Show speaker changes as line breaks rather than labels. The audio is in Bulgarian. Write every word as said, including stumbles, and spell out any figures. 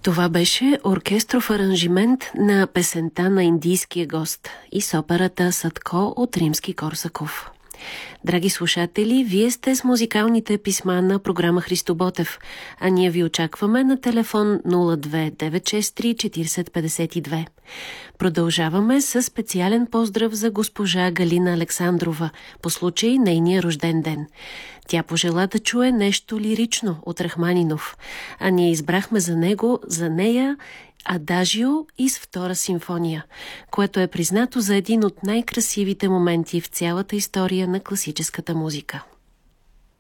Това беше оркестров аранжимент на песента на Индийския гост и с операта Садко от Римски-Корсаков. Драги слушатели, вие сте с музикалните писма на програма Христо Ботев, а ние ви очакваме на телефон нула две девет шест три четиридесет петдесет и две. Продължаваме с специален поздрав за госпожа Галина Александрова по случай нейния рожден ден. Тя пожела да чуе нещо лирично от Рахманинов, а ние избрахме за него, за нея, Адажио из втора симфония, което е признато за един от най-красивите моменти в цялата история на класическата музика.